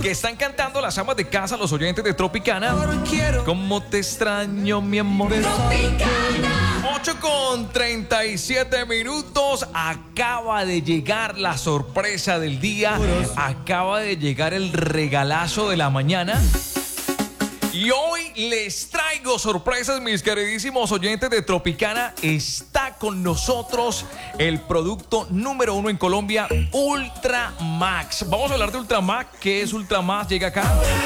que están cantando las amas de casa, los oyentes de Tropicana. ¿Cómo te extraño, mi amor? Tropicana. 8:37. Acaba de llegar la sorpresa del día. Acaba de llegar el regalazo de la mañana. Y hoy les traigo sorpresas, mis queridísimos oyentes de Tropicana. Está con nosotros el producto número 1 en Colombia, Ultramax. Vamos a hablar de Ultramax. ¿Qué es Ultramax? Llega acá.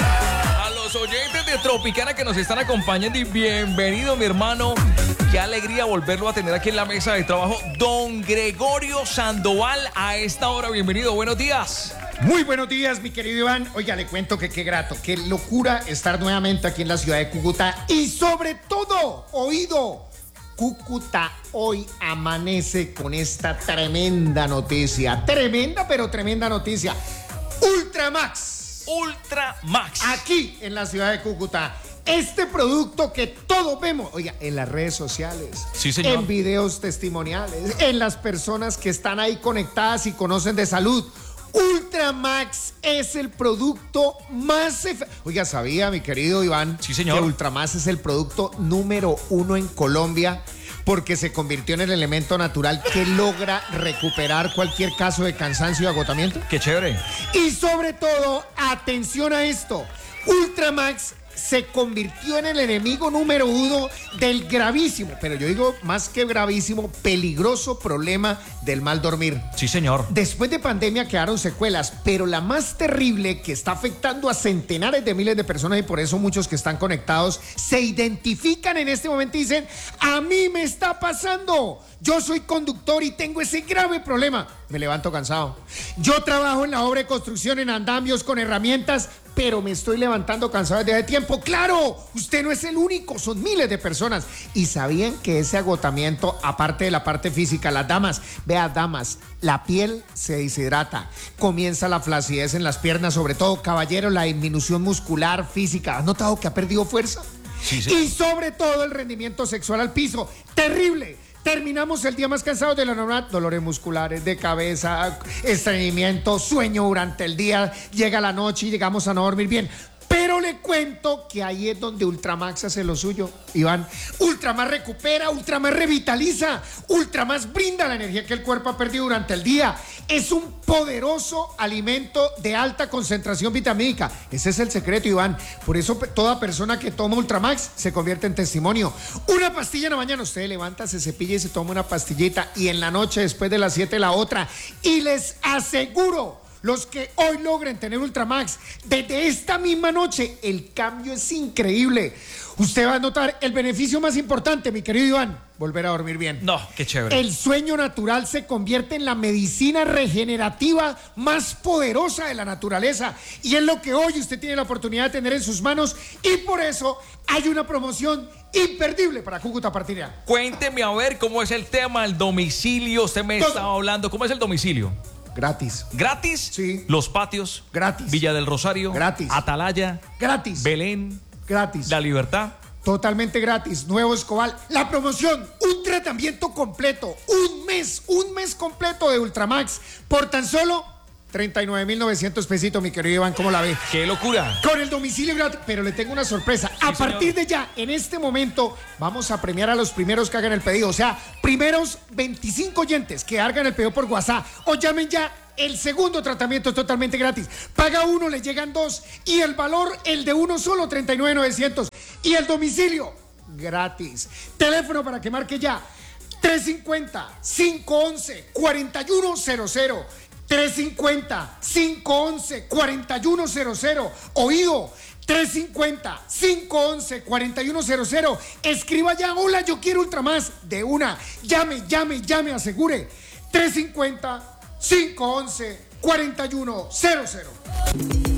A los oyentes de Tropicana que nos están acompañando, y bienvenido, mi hermano. Qué alegría volverlo a tener aquí en la mesa de trabajo. Don Gregorio Sandoval, a esta hora, bienvenido, buenos días. Muy buenos días, mi querido Iván. Oiga, le cuento que qué grato, qué locura estar nuevamente aquí en la ciudad de Cúcuta. Y sobre todo, oído, Cúcuta hoy amanece con esta tremenda noticia. Tremenda, pero tremenda noticia. Ultramax. Ultramax. Aquí en la ciudad de Cúcuta. Este producto que todos vemos, oiga, en las redes sociales, sí, señor, en videos testimoniales, en las personas que están ahí conectadas y conocen de salud. Ultramax es el producto más Oiga, ¿sabía, mi querido Iván? Sí, señor. Que Ultramax es el producto número 1 en Colombia porque se convirtió en el elemento natural que logra recuperar cualquier caso de cansancio y agotamiento? ¡Qué chévere! Y sobre todo, atención a esto, Ultramax se convirtió en el enemigo número 1 del gravísimo, pero yo digo más que gravísimo, peligroso problema del mal dormir. Sí, señor. Después de pandemia quedaron secuelas, pero la más terrible, que está afectando a centenares de miles de personas, y por eso muchos que están conectados se identifican en este momento y dicen: a mí me está pasando. Yo soy conductor y tengo ese grave problema. Me levanto cansado. Yo trabajo en la obra de construcción, en andamios, con herramientas, pero me estoy levantando cansado desde hace tiempo. ¡Claro! Usted no es el único, son miles de personas. Y sabían que ese agotamiento, aparte de la parte física, las damas, vea, damas, la piel se deshidrata, comienza la flacidez en las piernas, sobre todo, caballero, la disminución muscular, física. ¿Has notado que ha perdido fuerza? Sí, sí. Y sobre todo el rendimiento sexual al piso. ¡Terrible! Terminamos el día más cansados de la normal, dolores musculares, de cabeza, estreñimiento, sueño durante el día, llega la noche y llegamos a no dormir bien. Pero le cuento que ahí es donde Ultramax hace lo suyo, Iván. Ultramax recupera, Ultramax revitaliza, Ultramax brinda la energía que el cuerpo ha perdido durante el día. Es un poderoso alimento de alta concentración vitamínica. Ese es el secreto, Iván. Por eso toda persona que toma Ultramax se convierte en testimonio. Una pastilla en la mañana, usted levanta, se cepilla y se toma una pastillita, y en la noche, después de las 7, la otra. Y les aseguro, los que hoy logren tener Ultramax, desde esta misma noche, el cambio es increíble. Usted va a notar el beneficio más importante, mi querido Iván: volver a dormir bien. No, qué chévere. El sueño natural se convierte en la medicina regenerativa más poderosa de la naturaleza. Y es lo que hoy usted tiene la oportunidad de tener en sus manos. Y por eso hay una promoción imperdible para Cúcuta a partir de ya. Cuénteme a ver cómo es el tema, el domicilio. Usted me estaba hablando. ¿Cómo es el domicilio? Gratis. ¿Gratis? Sí. Los patios. Gratis. Villa del Rosario. Gratis. Atalaya. Gratis. Belén. Gratis. La Libertad. Totalmente gratis. Nuevo Escobal. La promoción, un tratamiento completo, un mes completo de Ultramax por tan solo 39,900 pesitos, mi querido Iván. ¿Cómo la ve? ¡Qué locura! Con el domicilio gratis. Pero le tengo una sorpresa. A partir de ya, en este momento, vamos a premiar a los primeros que hagan el pedido. O sea, primeros 25 oyentes que hagan el pedido por WhatsApp o llamen ya. El segundo tratamiento es totalmente gratis. Paga uno, le llegan dos. Y el valor, el de uno solo, 39,900. Y el domicilio, gratis. Teléfono para que marque ya: 350-511-4100. 350-511-4100. Oído, 350-511-4100. Escriba ya: hola, yo quiero Ultramax. De una, llame, asegure. 350-511-4100.